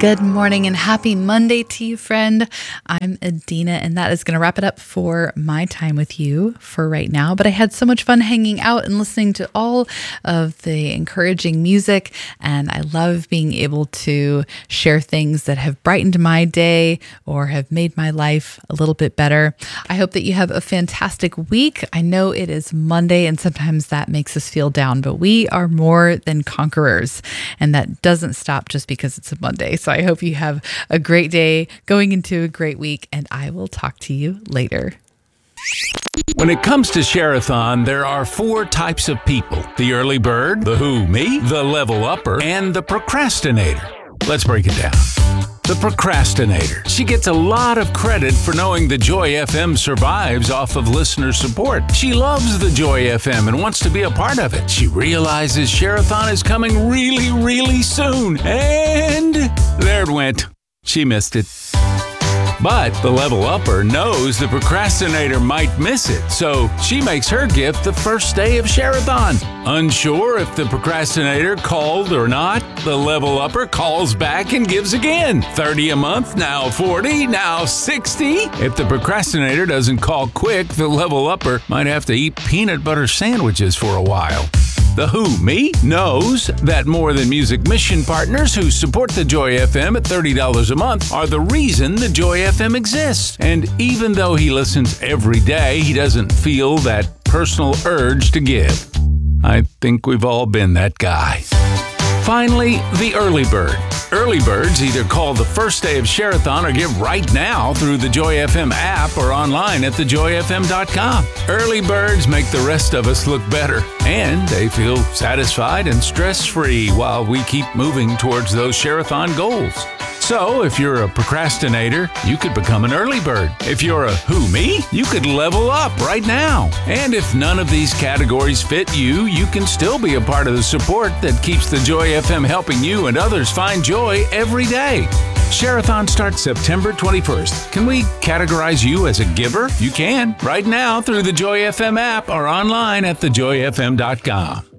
Good morning and happy Monday to you, friend. I'm Adina, and that is going to wrap it up for my time with you for right now. But I had so much fun hanging out and listening to all of the encouraging music, and I love being able to share things that have brightened my day or have made my life a little bit better. I hope that you have a fantastic week. I know it is Monday, and sometimes that makes us feel down, but we are more than conquerors, and that doesn't stop just because it's a Monday. So I hope you have a great day going into a great week, and I will talk to you later. When it comes to Share-a-thon, there are 4 types of people: the early bird, the who, me, the level upper, and the procrastinator. Let's break it down. The procrastinator. She gets a lot of credit for knowing the Joy FM survives off of listener support. She loves the Joy FM and wants to be a part of it. She realizes Share-a-thon is coming really, really soon. And there it went. She missed it. But the level upper knows the procrastinator might miss it, so she makes her gift the first day of Share-a-thon. Unsure if the procrastinator called or not, the level upper calls back and gives again. 30 a month, now 40, now 60. If the procrastinator doesn't call quick, the level upper might have to eat peanut butter sandwiches for a while. The who, me, knows that More Than Music mission partners who support the Joy FM at $30 a month are the reason the Joy FM exists. And even though he listens every day, he doesn't feel that personal urge to give. I think we've all been that guy. Finally, the early bird. Early birds either call the first day of Share-a-thon or give right now through the Joy FM app or online at thejoyfm.com. Early birds make the rest of us look better, and they feel satisfied and stress-free while we keep moving towards those Share-a-thon goals. So, if you're a procrastinator, you could become an early bird. If you're a who, me, you could level up right now. And if none of these categories fit you, you can still be a part of the support that keeps the Joy FM helping you and others find joy every day. Share-a-thon starts September 21st. Can we categorize you as a giver? You can, right now through the Joy FM app or online at thejoyfm.com.